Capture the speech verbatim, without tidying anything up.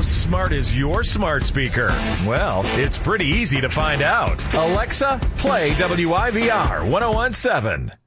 smart is your smart speaker? Well, it's pretty easy to find out. Alexa, play W I V R ten seventeen.